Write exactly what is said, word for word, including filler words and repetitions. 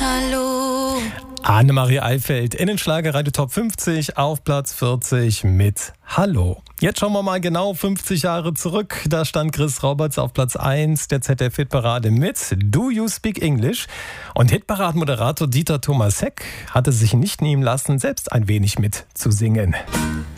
Hallo. Annemarie Eifeld in den Schlagerradio Top fünfzig auf Platz vierzig mit Hallo. Jetzt schauen wir mal genau fünfzig Jahre zurück. Da stand Chris Roberts auf Platz eins der Z D F-Hitparade mit Do You Speak English? Und Hitparadenmoderator Dieter Thomas Heck hatte sich nicht nehmen lassen, selbst ein wenig mitzusingen.